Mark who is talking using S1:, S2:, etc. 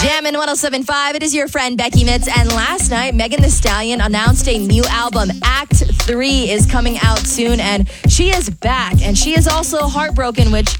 S1: Jammin' 107.5, it is your friend Becky Mitz. And last night, Megan Thee Stallion announced a new album. Act 3 is coming out soon, and she is back. And she is also heartbroken, which